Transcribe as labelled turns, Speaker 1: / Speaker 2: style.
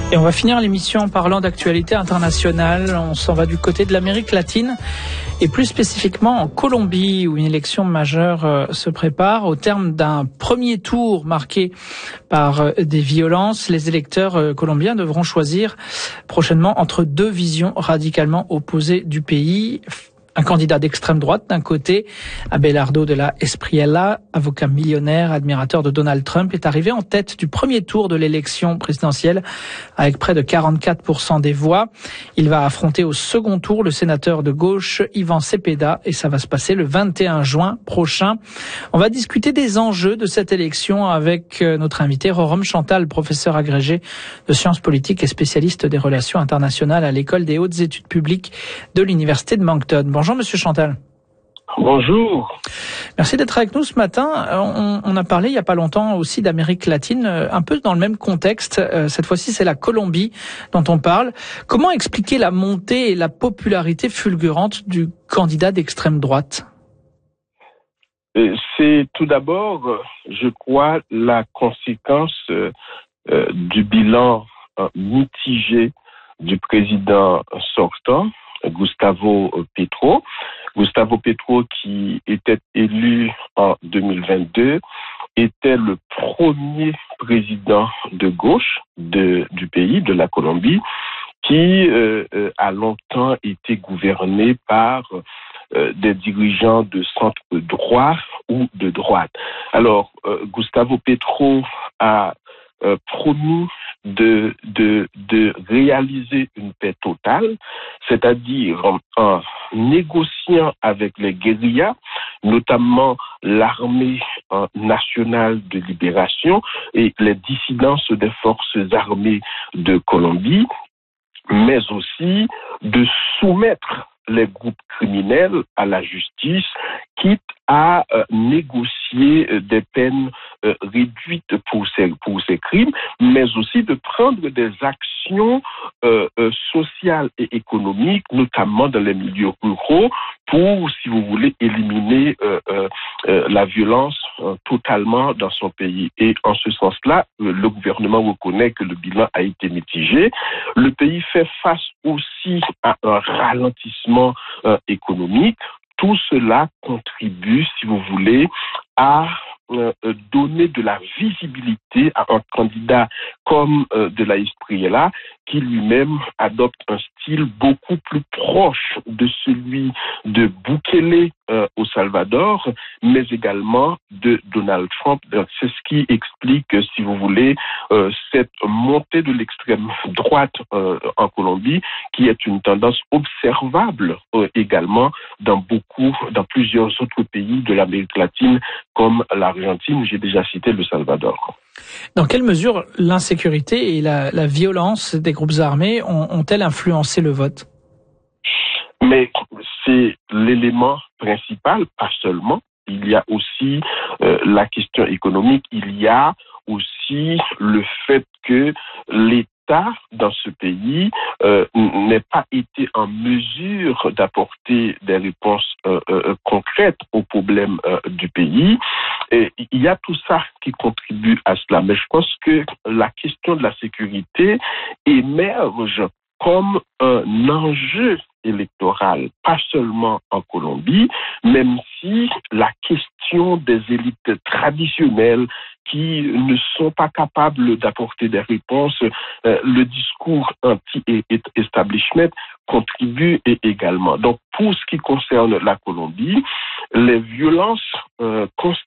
Speaker 1: Et on va finir l'émission en parlant d'actualité internationale. On s'en va du côté de l'Amérique latine et plus spécifiquement en Colombie où une élection majeure se prépare. Au terme d'un premier tour marqué par des violences, les électeurs colombiens devront choisir prochainement entre deux visions radicalement opposées du pays. Un candidat d'extrême droite d'un côté, Abelardo de la Espriella, avocat millionnaire, admirateur de Donald Trump, est arrivé en tête du premier tour de l'élection présidentielle avec près de 44% des voix. Il va affronter au second tour le sénateur de gauche Ivan Cepeda et ça va se passer le 21 juin prochain. On va discuter des enjeux de cette élection avec notre invité Rorom Chantal, professeur agrégé de sciences politiques et spécialiste des relations internationales à l'école des hautes études publiques de l'université de Moncton. Bonjour Monsieur Chantal.
Speaker 2: Bonjour.
Speaker 1: Merci d'être avec nous ce matin. On a parlé il n'y a pas longtemps aussi d'Amérique latine, un peu dans le même contexte. Cette fois-ci, c'est la Colombie dont on parle. Comment expliquer la montée et la popularité fulgurante du candidat d'extrême droite ?
Speaker 2: C'est tout d'abord, je crois, la conséquence du bilan mitigé du président sortant, Gustavo Petro. Gustavo Petro, qui était élu en 2022, était le premier président de gauche du pays, de la Colombie, qui a longtemps été gouverné par des dirigeants de centre droit ou de droite. Alors, Gustavo Petro a promis de réaliser une paix totale, c'est-à-dire en négociant avec les guérillas, notamment l'armée nationale de libération et les dissidences des forces armées de Colombie, mais aussi de soumettre les groupes criminels à la justice, quitte à négocier des peines réduites pour ces crimes, mais aussi de prendre des actions sociales et économiques, notamment dans les milieux ruraux, pour, si vous voulez, éliminer la violence totalement dans son pays. Et en ce sens-là, le gouvernement reconnaît que le bilan a été mitigé. Le pays fait face aussi à un ralentissement économique. Tout cela contribue, si vous voulez, à donner de la visibilité à un candidat comme de la Espriella, qui lui-même adopte un style beaucoup plus proche de celui de Bukele au Salvador, mais également de Donald Trump. Donc, c'est ce qui explique, si vous voulez, cette montée de l'extrême droite en Colombie, qui est une tendance observable également dans plusieurs autres pays de l'Amérique latine, comme l'Argentine, j'ai déjà cité le Salvador.
Speaker 1: Dans quelle mesure l'insécurité et la violence des groupes armés ont-elles influencé le vote ?
Speaker 2: Mais c'est l'élément principal, pas seulement. Il y a aussi la question économique, il y a aussi le fait que l'État dans ce pays n'ait pas été en mesure d'apporter des réponses concrètes aux problèmes du pays. Et il y a tout ça qui contribue à cela. Mais je pense que la question de la sécurité émerge comme un enjeu électoral, pas seulement en Colombie, même si la question des élites traditionnelles qui ne sont pas capables d'apporter des réponses, le discours anti-establishment contribue également. Donc, pour ce qui concerne la Colombie, les violences